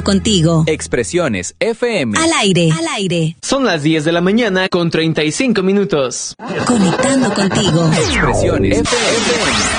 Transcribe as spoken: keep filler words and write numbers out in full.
Conectando contigo. Expresiones F M. Al aire, al aire. Son las diez de la mañana con treinta y cinco minutos. Conectando contigo. Expresiones F M.